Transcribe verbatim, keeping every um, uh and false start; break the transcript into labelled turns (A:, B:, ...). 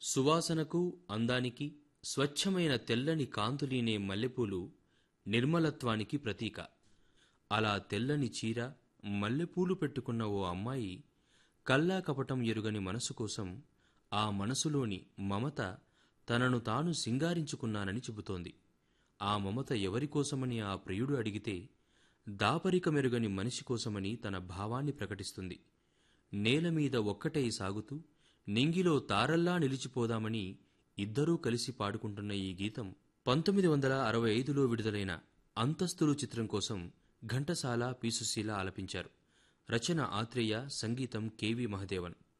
A: సువాసనకు అందానికి స్వచ్ఛమైన తెల్లని కాంతులీనే మల్లెపూలు నిర్మలత్వానికి ప్రతీక. అలా తెల్లని చీర మల్లెపూలు పెట్టుకున్న ఓ అమ్మాయి కల్లా కపటం ఎరుగని మనసు కోసం ఆ మనసులోని మమత తనను తాను సింగారించుకున్నానని చెబుతోంది. ఆ మమత ఎవరికోసమని ఆ ప్రియుడు అడిగితే దాపరికమెరుగని మనిషి కోసమని తన భావాన్ని ప్రకటిస్తుంది. నేలమీద ఒక్కటై సాగుతూ నింగిలో తారల్లా నిలిచిపోదామని ఇద్దరూ కలిసి పాడుకుంటున్న ఈ గీతం పంతొమ్మిది వందల అరవై ఐదులో విడుదలైన అంతస్తులు చిత్రం కోసం ఘంటసాల, పి సుశీల ఆలపించారు. రచన ఆత్రేయ, సంగీతం కెవి మహదేవన్.